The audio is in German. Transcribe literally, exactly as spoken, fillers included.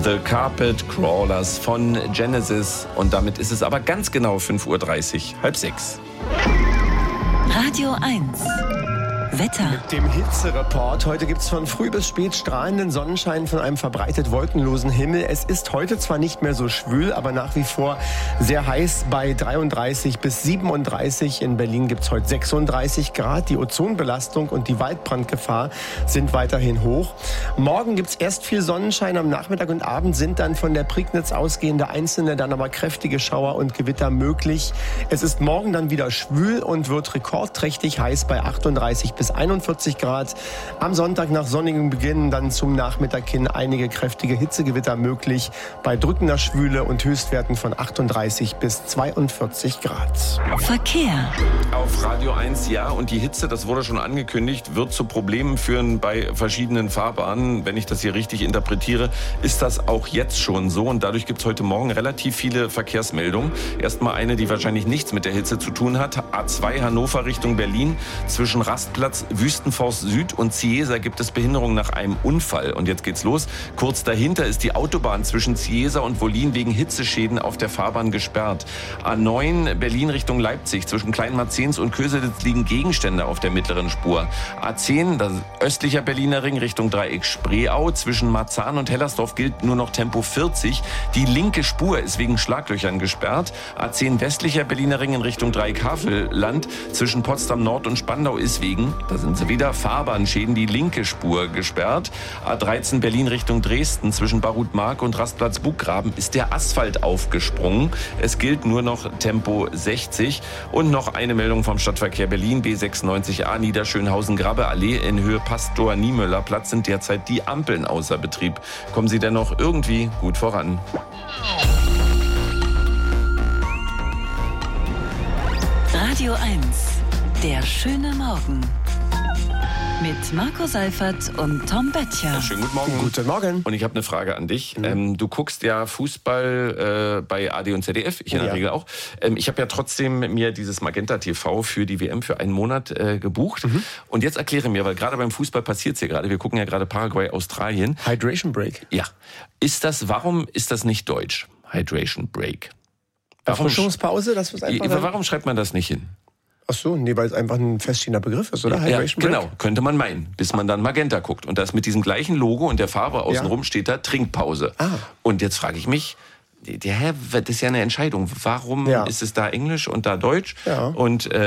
The Carpet Crawlers von Genesis. Und damit ist es aber ganz genau fünf Uhr dreißig, halb sechs. Radio eins. Wetter. Mit dem Hitzereport. Heute gibt es von früh bis spät strahlenden Sonnenschein von einem verbreitet wolkenlosen Himmel. Es ist heute zwar nicht mehr so schwül, aber nach wie vor sehr heiß bei dreiunddreißig bis siebenunddreißig. In Berlin gibt es heute sechsunddreißig Grad. Die Ozonbelastung und die Waldbrandgefahr sind weiterhin hoch. Morgen gibt es erst viel Sonnenschein. Am Nachmittag und Abend sind dann von der Prignitz ausgehende einzelne, dann aber kräftige Schauer und Gewitter möglich. Es ist morgen dann wieder schwül und wird rekordträchtig heiß bei achtunddreißig bis einundvierzig Grad. Am Sonntag nach sonnigem Beginn dann zum Nachmittag hin einige kräftige Hitzegewitter möglich bei drückender Schwüle und Höchstwerten von achtunddreißig bis zweiundvierzig Grad. Verkehr. Auf Radio eins, ja, und die Hitze, das wurde schon angekündigt, wird zu Problemen führen bei verschiedenen Fahrbahnen. Wenn ich das hier richtig interpretiere, ist das auch jetzt schon so. Und dadurch gibt es heute Morgen relativ viele Verkehrsmeldungen. Erstmal eine, die wahrscheinlich nichts mit der Hitze zu tun hat. A zwei Hannover Richtung Berlin. Zwischen Rastplatz Wüstenforst Süd und Ciesa gibt es Behinderung nach einem Unfall. Und jetzt geht's los. Kurz dahinter ist die Autobahn zwischen Ciesa und Wollin wegen Hitzeschäden auf der Fahrbahn gesperrt. A neun Berlin Richtung Leipzig. Zwischen Kleinmarzens und Köselitz liegen Gegenstände auf der mittleren Spur. A zehn, das ist östlicher Berliner Ring Richtung Dreieck Spreeau. Zwischen Marzahn und Hellersdorf gilt nur noch Tempo vierzig. Die linke Spur ist wegen Schlaglöchern gesperrt. A zehn westlicher Berliner Ring in Richtung Dreieck Havelland. Zwischen Potsdam Nord und Spandau ist wegen, da sind sie wieder, Fahrbahnschäden, die linke Spur gesperrt. A dreizehn Berlin Richtung Dresden. Zwischen Barut-Mark und Rastplatz Buchgraben ist der Asphalt aufgesprungen. Es gilt nur noch Tempo sechzig. Und noch eine Meldung vom Stadtverkehr Berlin. B sechsundneunzig A Niederschönhausen-Grabbe-Allee in Höhe Pastor-Niemöller-Platz sind derzeit die Ampeln außer Betrieb. Kommen Sie dennoch irgendwie gut voran. Radio eins. Der schöne Morgen. Mit Marco Seifert und Tom Böttcher. Schönen guten Morgen. Guten Morgen. Und ich habe eine Frage an dich. Mhm. Ähm, du guckst ja Fußball äh, bei A D und Z D F, ich in der ja. Regel auch. Ähm, ich habe ja trotzdem mir dieses Magenta T V für die W M für einen Monat äh, gebucht. Mhm. Und jetzt erkläre mir, weil gerade beim Fußball passiert es hier gerade, wir gucken ja gerade Paraguay, Australien. Hydration Break. Ja. Ist das, warum ist das nicht deutsch? Hydration Break. Warum, Erfrischungspause, das ist einfach. Warum schreibt man das nicht hin? Ach so, nee, weil es einfach ein feststehender Begriff ist, oder? Ja, Hydration Break? genau, könnte man meinen, bis man dann Magenta guckt. Und das mit diesem gleichen Logo und der Farbe außenrum ja. steht da Trinkpause. Ah. Und jetzt frage ich mich, ja, das ist ja eine Entscheidung. Warum ja. ist es da Englisch und da Deutsch? Ja. Und äh,